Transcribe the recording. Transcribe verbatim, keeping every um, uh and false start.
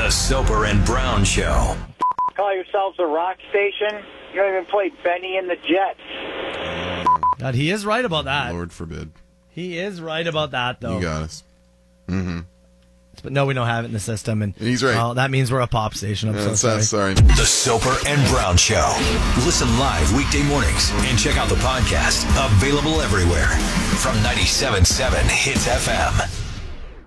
The Soper and Brown Show. Call yourselves a rock station? You don't even play Benny and the Jets. God, he is right about that. Lord forbid. He is right about that, though. You got us. Mm-hmm. But no, we don't have it in the system. And he's right. Well, that means we're a pop station. I'm yeah, so sorry. sorry. The Soper and Brown Show. Listen live weekday mornings and check out the podcast. Available everywhere. From ninety-seven point seven Hits F M.